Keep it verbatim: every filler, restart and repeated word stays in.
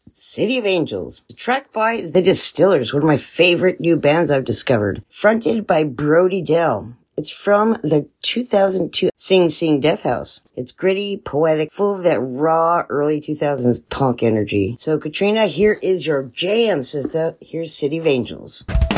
City of Angels, a track by The Distillers, one of my favorite new bands I've discovered, fronted by Brody Dell. It's from the two thousand two Sing Sing Death House. It's gritty, poetic, full of that raw early two thousands punk energy. So Katrina, here is your jam, sister. Here's City of Angels.